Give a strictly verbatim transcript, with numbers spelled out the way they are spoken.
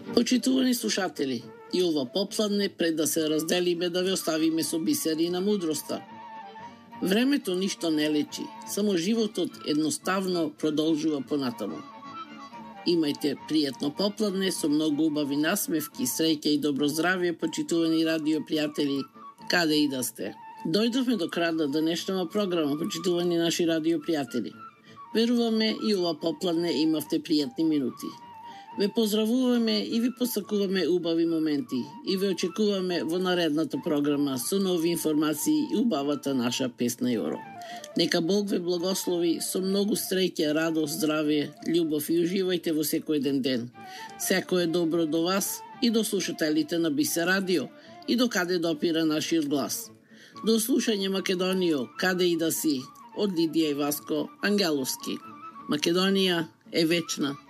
Почитувани слушатели, и ова попладне пред да се разделиме да ве оставиме со бисери на мудроста. Времето ништо не лечи, само животот едноставно продолжува понатаму. Имајте пријатно попладне со многу убави насмевки, среќа и добро здравје, почитувани радио пријатели, каде и да сте. Дојдовме до крај на денешната програма, почитувани наши радио пријатели. Веруваме и ова попладне имавте пријатни минути. Ве поздравуваме и ви посакуваме убави моменти и ве очекуваме во наредната програма со нови информации и убавата наша песна Јоро. Нека Бог ве благослови со многу среќа, радост, здравје, љубов и уживајте во секој ден ден. Секој е добро до вас и до слушателите на Бисе радио и до каде допира нашиот глас. До слушање Македонијо, каде и да си, од Лидија и Васко Ангеловски. Македонија е вечна.